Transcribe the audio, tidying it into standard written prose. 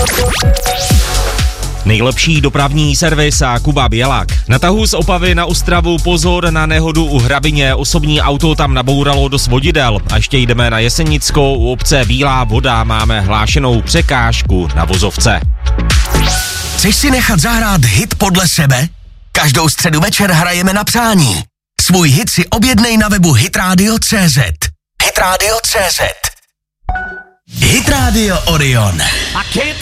Nejlepší dopravní servis a Kuba Bělák. Na tahu z Opavy na Ostravu pozor na nehodu u Hrabině. Osobní auto tam nabouralo do svodidel. A ještě jdeme na Jesenickou. U obce Bílá Voda máme hlášenou překážku na vozovce. Chceš si nechat zahrát hit podle sebe? Každou středu večer hrajeme na přání. Svůj hit si objednej na webu hitradio.cz. Hitradio.cz. Hit Radio Orion. A kids